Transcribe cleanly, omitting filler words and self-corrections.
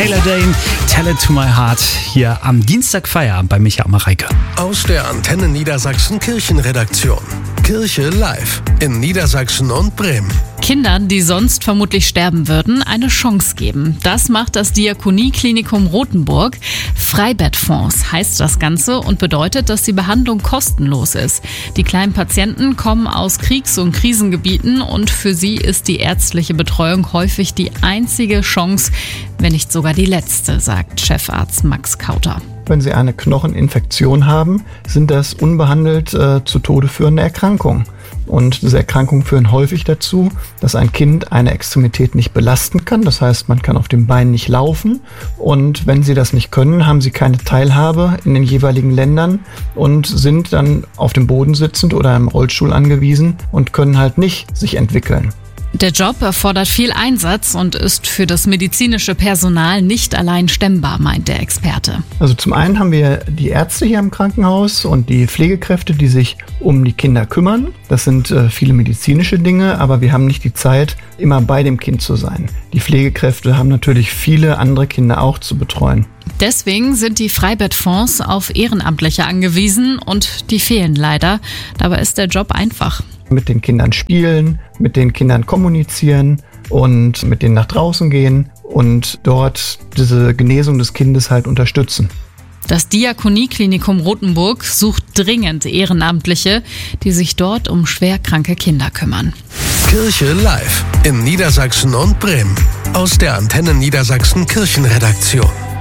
Taylor Dane, Tell It to My Heart, hier am Dienstag Feierabend bei Micha und Mareike. Aus der Antenne Niedersachsen Kirchenredaktion. Kirche live in Niedersachsen und Bremen. Kindern, die sonst vermutlich sterben würden, eine Chance geben. Das macht das Diakonieklinikum Rothenburg. Freibettfonds heißt das Ganze und bedeutet, dass die Behandlung kostenlos ist. Die kleinen Patienten kommen aus Kriegs- und Krisengebieten und für sie ist die ärztliche Betreuung häufig die einzige Chance, wenn nicht sogar die letzte, sagt Chefarzt Max Kauter. Wenn Sie eine Knocheninfektion haben, sind das unbehandelt zu Tode führende Erkrankungen. Und diese Erkrankungen führen häufig dazu, dass ein Kind eine Extremität nicht belasten kann. Das heißt, man kann auf dem Bein nicht laufen. Und wenn sie das nicht können, haben sie keine Teilhabe in den jeweiligen Ländern und sind dann auf dem Boden sitzend oder im Rollstuhl angewiesen und können halt nicht sich entwickeln. Der Job erfordert viel Einsatz und ist für das medizinische Personal nicht allein stemmbar, meint der Experte. Also zum einen haben wir die Ärzte hier im Krankenhaus und die Pflegekräfte, die sich um die Kinder kümmern. Das sind viele medizinische Dinge, aber wir haben nicht die Zeit, immer bei dem Kind zu sein. Die Pflegekräfte haben natürlich viele andere Kinder auch zu betreuen. Deswegen sind die Freibettfonds auf Ehrenamtliche angewiesen und die fehlen leider. Dabei ist der Job einfach. Mit den Kindern spielen, mit den Kindern kommunizieren und mit denen nach draußen gehen und dort diese Genesung des Kindes halt unterstützen. Das Diakonieklinikum Rothenburg sucht dringend Ehrenamtliche, die sich dort um schwerkranke Kinder kümmern. Kirche live in Niedersachsen und Bremen. Aus der Antenne Niedersachsen Kirchenredaktion.